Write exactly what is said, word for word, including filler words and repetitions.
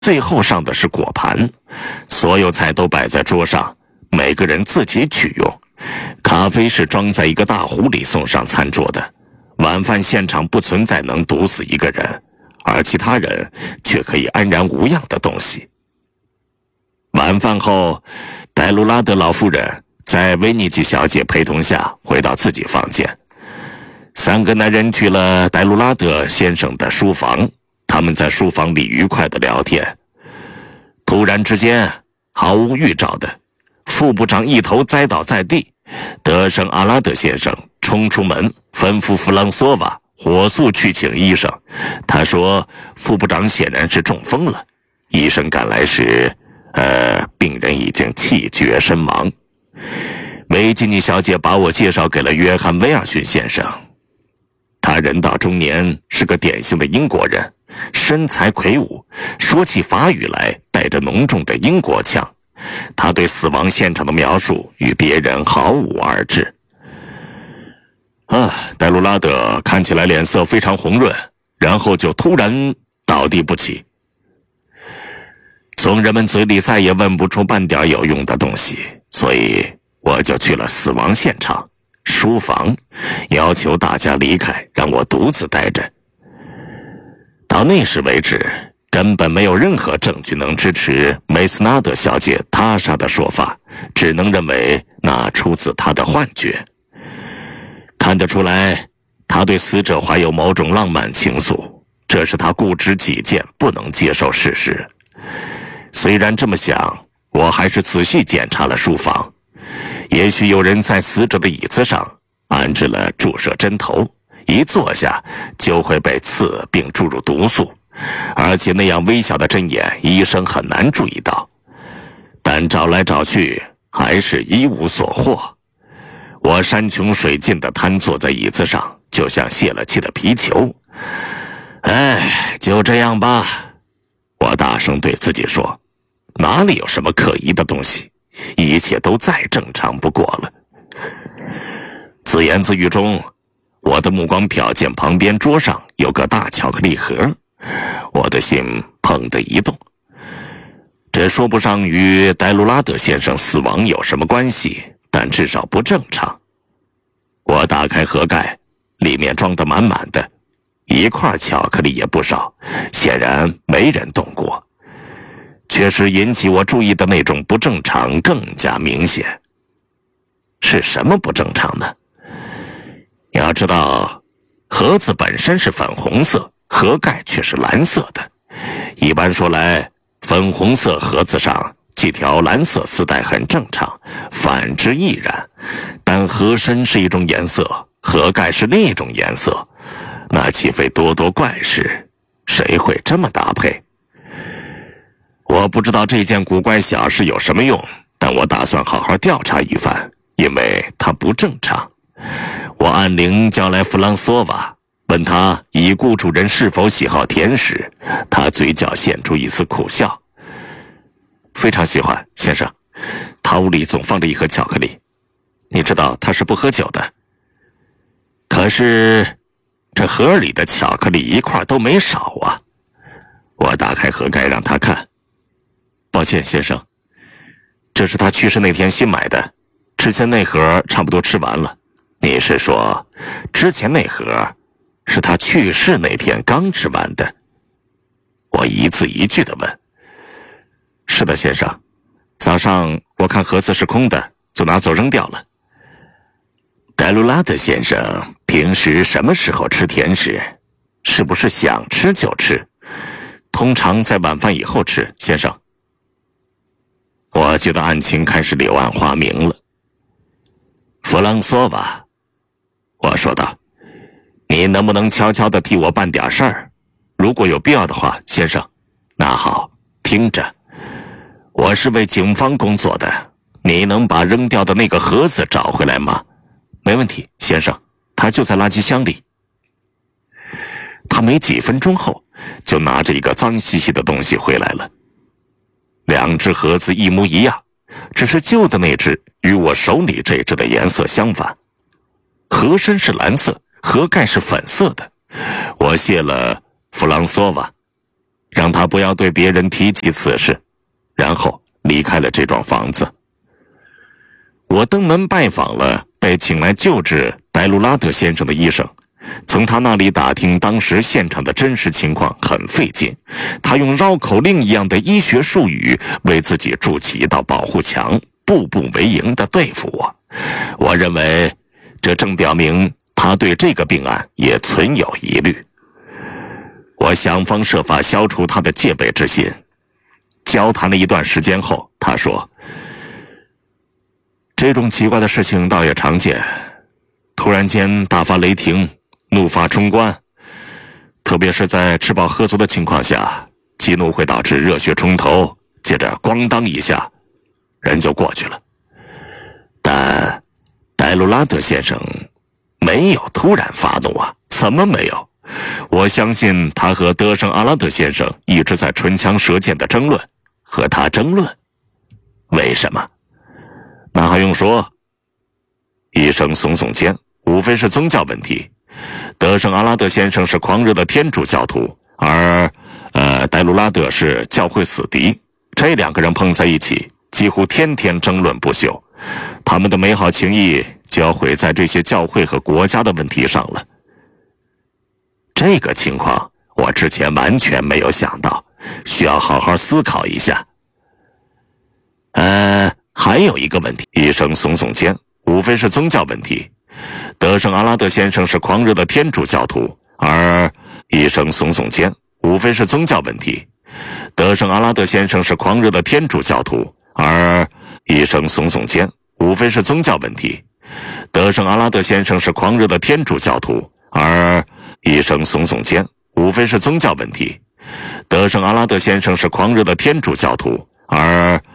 最后上的是果盘，所有菜都摆在桌上，每个人自己取用。咖啡是装在一个大壶里送上餐桌的。晚饭现场不存在能毒死一个人，而其他人却可以安然无恙的东西。晚饭后，戴卢拉德老夫人在维尼基小姐陪同下回到自己房间。三个男人去了戴卢拉德先生的书房，他们在书房里愉快地聊天。突然之间，毫无预兆的，副部长一头栽倒在地，德圣阿拉德先生冲出门，吩咐弗朗索瓦火速去请医生。他说副部长显然是中风了。医生赶来时，呃，病人已经气绝身亡。维吉尼小姐把我介绍给了约翰·威尔逊先生。他人到中年，是个典型的英国人，身材魁梧，说起法语来带着浓重的英国腔。他对死亡现场的描述与别人毫无二致。啊，戴卢拉德看起来脸色非常红润，然后就突然倒地不起。从人们嘴里再也问不出半点有用的东西，所以我就去了死亡现场书房，要求大家离开，让我独自待着。到那时为止，根本没有任何证据能支持梅斯纳德小姐他杀的说法，只能认为那出自她的幻觉。看得出来，她对死者怀有某种浪漫情愫，这是她固执己见，不能接受事实。虽然这么想，我还是仔细检查了书房。也许有人在死者的椅子上安置了注射针头，一坐下就会被刺并注入毒素，而且那样微小的针眼，医生很难注意到。但找来找去，还是一无所获。我山穷水尽地瘫坐在椅子上，就像泄了气的皮球。哎，就这样吧，我大声对自己说，哪里有什么可疑的东西，一切都再正常不过了。自言自语中，我的目光瞟见旁边桌上有个大巧克力盒，我的心砰地一动。这说不上与戴卢拉德先生死亡有什么关系，但至少不正常。我打开盒盖，里面装得满满的，一块巧克力也不少，显然没人动过。却是引起我注意的那种不正常更加明显。是什么不正常呢？要知道，盒子本身是粉红色，盒盖却是蓝色的。一般说来，粉红色盒子上系条蓝色丝带很正常，反之亦然。但盒身是一种颜色，盒盖是另一种颜色，那岂非多多怪事？谁会这么搭配？我不知道这件古怪小事有什么用，但我打算好好调查一番，因为它不正常。我按铃叫来弗朗索瓦，问他已故主人是否喜好甜食。他嘴角现出一丝苦笑。非常喜欢，先生。他屋里总放着一盒巧克力。你知道他是不喝酒的。可是这盒里的巧克力一块都没少啊。我打开盒盖让他看。抱歉，先生，这是他去世那天新买的，之前那盒差不多吃完了。你是说，之前那盒是他去世那天刚吃完的？我一字一句地问。是的，先生，早上我看盒子是空的，就拿走扔掉了。戴卢拉德先生平时什么时候吃甜食？是不是想吃就吃？通常在晚饭以后吃，先生。我觉得案情开始柳暗花明了。弗朗索瓦，我说道，你能不能悄悄地替我办点事儿？如果有必要的话，先生。那好，听着，我是为警方工作的，你能把扔掉的那个盒子找回来吗？没问题，先生，它就在垃圾箱里。他没几分钟后就拿着一个脏兮兮的东西回来了。两只盒子一模一样，只是旧的那只与我手里这只的颜色相反。盒身是蓝色，盒盖是粉色的。我谢了弗朗索瓦。 让他不要对别人提起此事，然后离开了这幢房子。我登门拜访了被请来救治戴鲁拉特先生的医生，从他那里打听当时现场的真实情况很费劲，他用绕口令一样的医学术语为自己筑起一道保护墙，步步为营地对付我。我认为这正表明他对这个病案也存有疑虑。我想方设法消除他的戒备之心。交谈了一段时间后，他说，这种奇怪的事情倒也常见，突然间大发雷霆，怒发冲冠，特别是在吃饱喝足的情况下，激怒会导致热血冲头，接着咣当一下，人就过去了。但戴鲁拉特先生没有突然发怒啊，怎么没有？我相信他和德圣阿拉德先生一直在唇枪舌剑的争论，和他争论。为什么？那还用说？医生耸耸肩，无非是宗教问题。德圣阿拉德先生是狂热的天主教徒，而呃，戴鲁拉德是教会死敌。这两个人碰在一起，几乎天天争论不休，他们的美好情谊就要毁在这些教会和国家的问题上了。这个情况我之前完全没有想到，需要好好思考一下。呃，还有一个问题，医生耸耸肩，无非是宗教问题。德圣阿拉德先生是狂热的天主教徒，而医生耸耸肩，无非是宗教问题。德圣阿拉德先生是狂热的天主教徒，而医生耸耸肩，无非是宗教问题。德圣阿拉德先生是狂热的天主教徒，而医生耸耸肩，无非是宗教问题。德圣阿拉德先生是狂热的天主教徒，而